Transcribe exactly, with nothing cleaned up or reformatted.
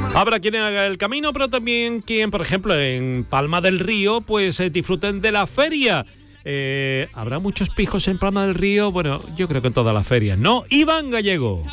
Habrá quien haga el camino, pero también quien, por ejemplo, en Palma del Río, pues eh, disfruten de la feria. Eh, ¿Habrá muchos pijos en Palma del Río? Bueno, yo creo que en todas las ferias, ¿no? Iván Gallego.